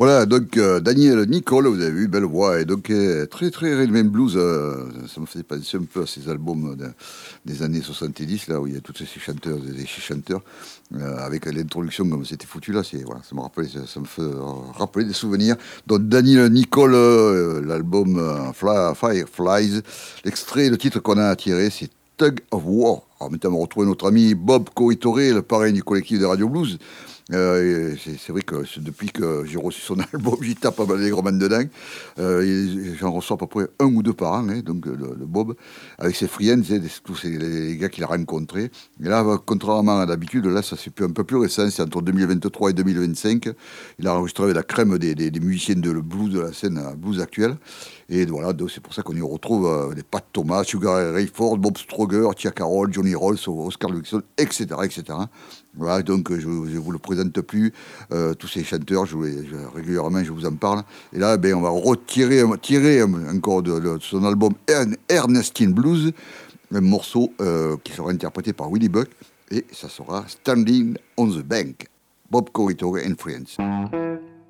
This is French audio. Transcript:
Voilà, donc Daniel Nicole, vous avez vu, belle voix, et donc très très rhythm and blues, ça me fait penser un peu à ces albums des années 70, là où il y a tous ces chanteurs, ces chanteurs, avec l'introduction comme c'était foutu là, voilà, ça me fait rappeler des souvenirs. Donc Daniel Nicole, l'album Fireflies, l'extrait, le titre qu'on a tiré, c'est Tug of War. Alors maintenant, on va retrouver notre ami Bob Corritore, le parrain du collectif de Radio Blues. C'est vrai que depuis que j'ai reçu son album, j'y tape pas mal allègrement dedans. J'en reçois à peu près un ou deux par an, hein, donc le Bob, avec ses friends, tous les gars qu'il a rencontrés. Et là, contrairement à d'habitude, là, ça c'est un peu plus récent, c'est entre 2023 et 2025. Il a enregistré avec la crème des musiciens de le blues, de la scène blues actuelle. Et voilà, donc c'est pour ça qu'on y retrouve des Pat Thomas, Sugar Ray Ford, Bob Stroger, Tia Carroll, Johnny Rolls, Oscar Wilson, etc., etc. Voilà, donc je ne vous le présente plus, tous ces chanteurs, régulièrement je vous en parle. Et là, ben, on va tirer encore de son album Ernestine Blues, un morceau qui sera interprété par Willie Buck, et ça sera Standing on the Bank, Bob Corritore and Friends.